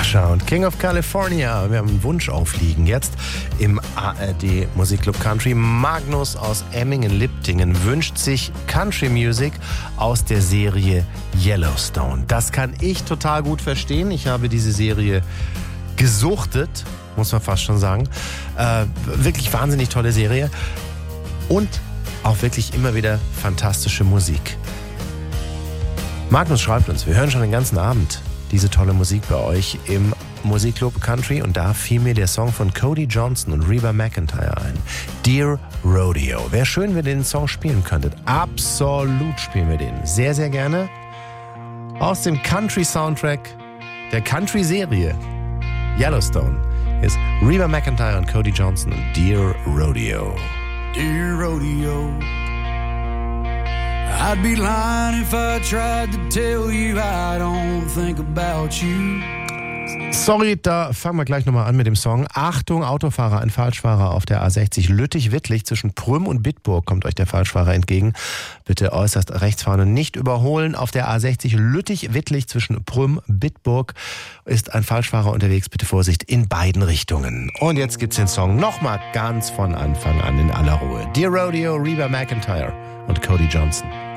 Usher und King of California. Wir haben einen Wunsch aufliegen jetzt im ARD Musikclub Country. Magnus aus Emmingen-Liptingen wünscht sich Country Music aus der Serie Yellowstone. Das kann ich total gut verstehen. Ich habe diese Serie gesuchtet, muss man fast schon sagen. Wirklich wahnsinnig tolle Serie und auch wirklich immer wieder fantastische Musik. Magnus schreibt uns, wir hören schon den ganzen Abend diese tolle Musik bei euch im Musikclub Country und da fiel mir der Song von Cody Johnson und Reba McEntire ein. Dear Rodeo. Wäre schön, wenn ihr den Song spielen könntet. Absolut spielen wir den. Sehr, sehr gerne. Aus dem Country-Soundtrack der Country-Serie Yellowstone ist Reba McEntire und Cody Johnson und Dear Rodeo. Dear Rodeo, I'd be lying if I tried to tell you I don't think about you. Sorry, da fangen wir gleich nochmal an mit dem Song. Achtung, Autofahrer, ein Falschfahrer auf der A60 Lüttich-Wittlich zwischen Prüm und Bitburg kommt euch der Falschfahrer entgegen. Bitte äußerst rechts fahren und nicht überholen. Auf der A60 Lüttich-Wittlich zwischen Prüm und Bitburg ist ein Falschfahrer unterwegs. Bitte Vorsicht in beiden Richtungen. Und jetzt gibt's den Song nochmal ganz von Anfang an in aller Ruhe. Dear Rodeo, Reba McEntire und Cody Johnson.